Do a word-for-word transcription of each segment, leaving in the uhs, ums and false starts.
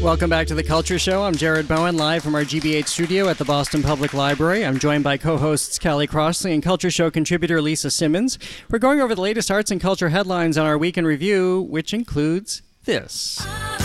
Welcome back to The Culture Show. I'm Jared Bowen, live from our G B H studio at the Boston Public Library. I'm joined by co-hosts Callie Crossley and Culture Show contributor Lisa Simmons. We're going over the latest arts and culture headlines on our Week in Review, which includes this.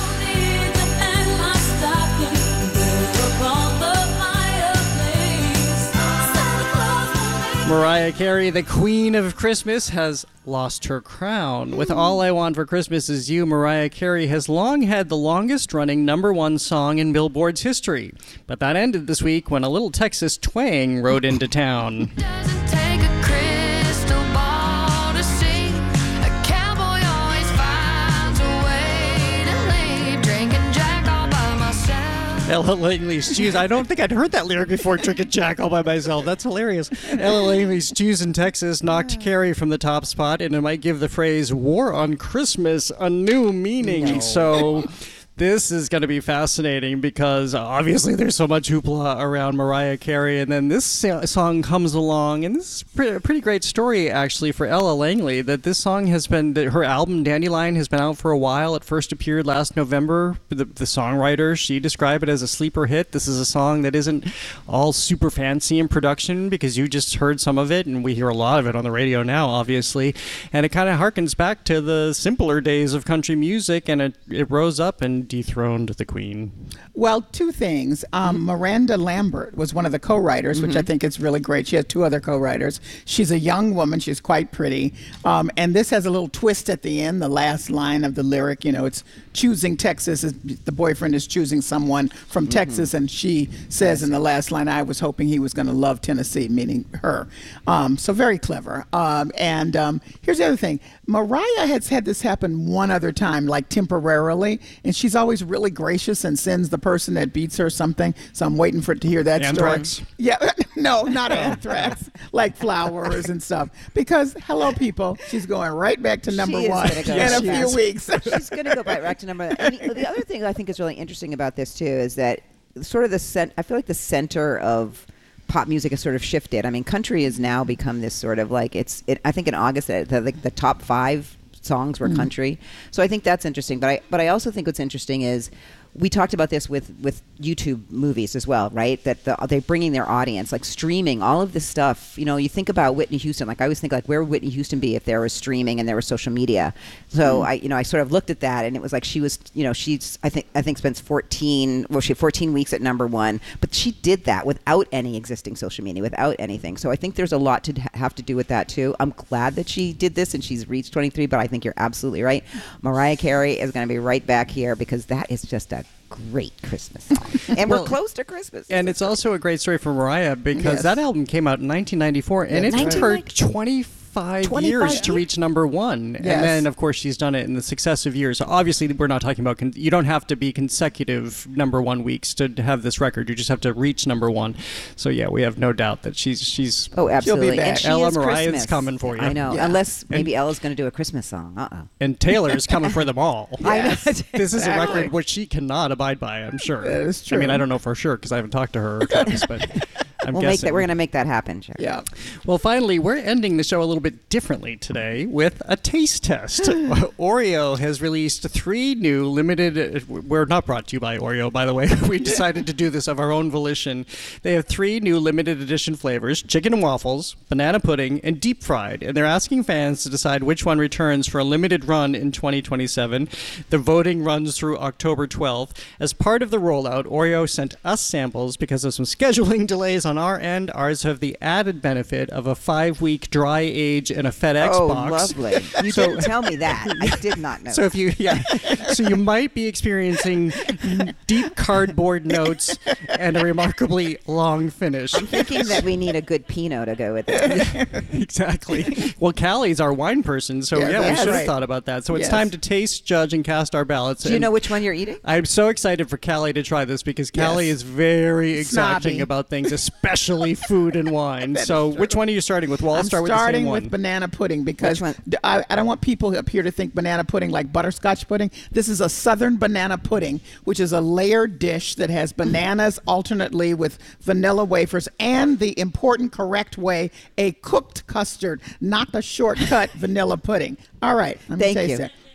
Mariah Carey, the Queen of Christmas, has lost her crown. With All I Want for Christmas Is You, Mariah Carey has long had the longest-running number one song in Billboard's history. But that ended this week when a little Texas twang rode into town. Doesn't take a crystal ball to see. A cowboy always finds a way to leave. Drinking Jack all by myself. Ella Langley's Cheese. I don't think I'd heard that lyric before, Drinking Jack all by myself. That's hilarious. Ella Langley's Cheese in Texas knocked Carey from the top spot, and it might give the phrase War on Christmas a new meaning. No. So this is going to be fascinating because obviously there's so much hoopla around Mariah Carey, and then this song comes along, and this is a pretty great story actually for Ella Langley, that this song has been, her album Dandelion has been out for a while. It first appeared last November. The, the songwriter, she described it as a sleeper hit. This is a song that isn't all super fancy in production because you just heard some of it, and we hear a lot of it on the radio now, obviously, and it kind of harkens back to the simpler days of country music, and it, it rose up and dethroned the Queen. Well, two things. Um, mm-hmm. Miranda Lambert was one of the co-writers, mm-hmm. which I think is really great. She has two other co-writers. She's a young woman. She's quite pretty. Um, and this has a little twist at the end, the last line of the lyric. You know, it's choosing Texas. The boyfriend is choosing someone from mm-hmm. Texas, and she says in the last line, I was hoping he was going to love Tennessee, meaning her. Um, so very clever. Um, and um, here's the other thing. Mariah has had this happen one other time, like temporarily, and she's always really gracious and sends the person that beats her something. So I'm waiting for it to hear that Anthrax? story. Yeah, no, not anthrax, like flowers and stuff. Because, hello, people, she's going right back to number she one is go in a yes. few weeks. She's going to go back to number one. And the, the other thing I think is really interesting about this, too, is that sort of the cent- I feel like the center of pop music has sort of shifted. I mean, country has now become this sort of like, it's. It, I think in August, the, the, the top five songs were mm-hmm. country. So I think that's interesting. But I but I also think what's interesting is we talked about this with, with YouTube movies as well, right? That the, they're bringing their audience, like streaming, all of this stuff. You know, you think about Whitney Houston. Like I always think, like, where would Whitney Houston be if there was streaming and there was social media? So mm. I, you know, I sort of looked at that, and it was like she was, you know, she's I think I think spends fourteen, well, she had fourteen weeks at number one, but she did that without any existing social media, without anything. So I think there's a lot to have to do with that too. I'm glad that she did this and she's reached twenty-three, but I think you're absolutely right. Mariah Carey is going to be right back here because that is just a great Christmas song. And well, we're close to Christmas. And it's also a great story for Mariah because yes. that album came out in nineteen ninety-four, and it took her twenty-five years to reach number one. Yes. And then, of course, she's done it in the successive years. So obviously, we're not talking about, con- you don't have to be consecutive number one weeks to have this record. You just have to reach number one. So, yeah, we have no doubt that she's, she's oh, absolutely. She'll be back. And she Ella is Mariah's Christmas. coming for you. I know. Yeah. Unless maybe and, Ella's going to do a Christmas song. Uh-oh. And Taylor's coming for them all. Yes. This is exactly. a record which she cannot abide by, I'm sure. That is true. I mean, I don't know for sure because I haven't talked to her, but I'm we'll guessing. make that, we're going to make that happen, Jared. Yeah. Well, finally, we're ending the show a little bit differently today with a taste test. Oreo has released three new limited... We're not brought to you by Oreo, by the way. We decided to do this of our own volition. They have three new limited edition flavors, chicken and waffles, banana pudding, and deep fried. And they're asking fans to decide which one returns for a limited run in twenty twenty-seven. The voting runs through October twelfth. As part of the rollout, Oreo sent us samples because of some scheduling delays on our end. Ours have the added benefit of a five-week dry age in a FedEx oh, box. Lovely. You So- didn't tell me that. I did not know. So if you, yeah, so you might be experiencing deep cardboard notes and a remarkably long finish. I'm thinking that we need a good Pinot to go with it. Exactly. Well, Callie's our wine person, so Yeah, yeah, we that's should have right. thought about that. So it's Yes. time to taste, judge, and cast our ballots. Do you And know which one you're eating? I'm so excited for Callie to try this because Callie Yes. is very exacting Snobby. about things, especially food and wine. That So is true. which one are you starting with? Well, I'll I'm start with the same starting one. with banana pudding because Which one? d- I, I don't want people up here to think banana pudding like butterscotch pudding. This is a southern banana pudding, which is a layered dish that has bananas alternately with vanilla wafers and the important correct way, a cooked custard, not the shortcut vanilla pudding. All right, let me Thank taste you. it.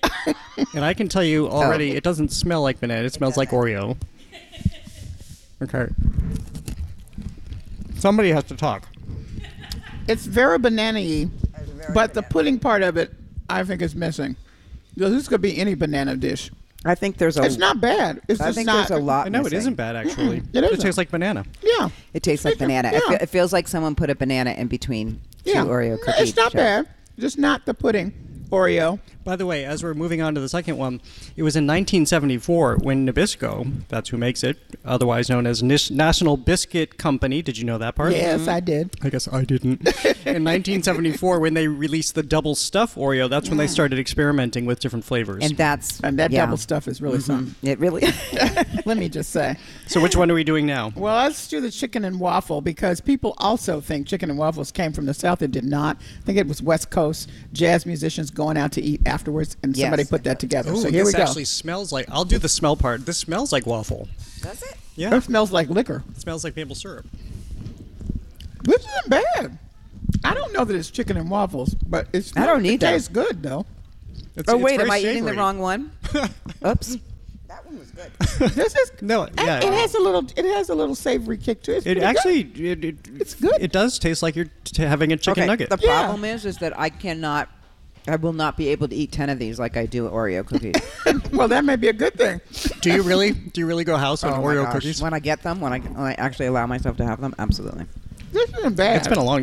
And I can tell you already, it doesn't smell like banana. It smells like Oreo. Okay. Somebody has to talk. It's very banana-y, but the pudding part of it, I think, is missing. So this could be any banana dish. I think there's a. It's not bad. It's I just think not. there's a lot. I know it missing. isn't bad, actually. It It isn't. tastes like banana. Yeah. It tastes like banana. It, Yeah. fe- it feels like someone put a banana in between two Yeah. Oreo cookies. It's not bad. Just not the pudding. Oreo. By the way, as we're moving on to the second one, it was in nineteen seventy-four when Nabisco, that's who makes it, otherwise known as Nis- National Biscuit Company. Did you know that part? Yes, I did. I guess I didn't. In nineteen seventy-four, when they released the double stuff Oreo, that's when they started experimenting with different flavors. And that's And that yeah. double stuff is really something. It really. Let me just say. So which one are we doing now? Well, let's do the chicken and waffle because people also think chicken and waffles came from the South. It did not. I think it was West Coast jazz musicians going out to eat afterwards, and Yes. somebody put that together. Ooh, so here we this go. actually smells like, I'll do the smell part. This smells like waffle. Does it? Yeah, It smells like liquor. it smells like maple syrup. This isn't bad. I don't know that it's chicken and waffles, but it's. I don't need It that. tastes good though. It's, Oh it's wait, very am I eating the savory. wrong one? Oops. That one was good. This is. No, yeah. It has a little. It has a little savory kick to it. It's It pretty actually, good. it, it, It's good. It does taste like you're t- having a chicken okay. nugget. The Yeah. problem is, is that I cannot. I will not be able to eat ten of these like I do Oreo cookies. Well, that may be a good thing. Do you really? Do you really go house on Oh my Oreo gosh. cookies? When I get them, when I, when I actually allow myself to have them, absolutely. This isn't bad. It's been a long